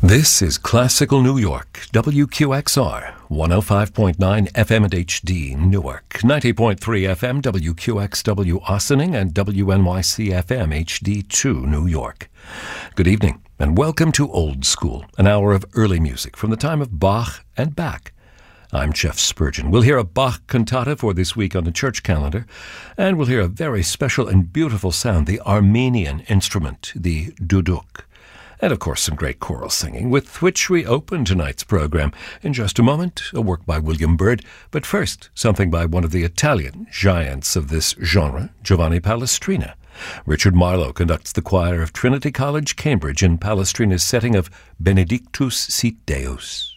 This is Classical New York, WQXR, 105.9 FM and HD, Newark, 90.3 FM, WQXW Ossining, and WNYC FM HD2, New York. Good evening, and welcome to Old School, an hour of early music from the time of Bach and Bach. I'm Jeff Spurgeon. We'll hear a Bach cantata for this week on the church calendar, and we'll hear a very special and beautiful sound, the Armenian instrument, the duduk. And, of course, some great choral singing, with which we open tonight's program. In just a moment, a work by William Byrd, but first, something by one of the Italian giants of this genre, Giovanni Palestrina. Richard Marlowe conducts the choir of Trinity College, Cambridge, in Palestrina's setting of Benedictus Sit Deus.